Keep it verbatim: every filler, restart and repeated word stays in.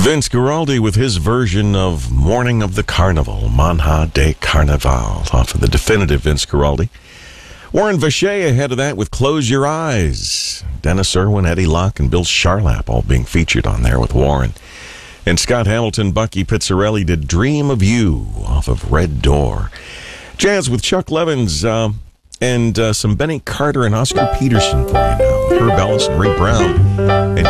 Vince Guaraldi with his version of Morning of the Carnival, Manha de Carnaval, off of the definitive Vince Guaraldi. Warren Vacher ahead of that with Close Your Eyes. Dennis Irwin, Eddie Locke, and Bill Charlap all being featured on there with Warren. And Scott Hamilton, Bucky Pizzarelli did Dream of You off of Red Door. Jazz with Chuck Levins uh, and uh, some Benny Carter and Oscar Peterson for you now. Herb Ellis and Ray Brown. And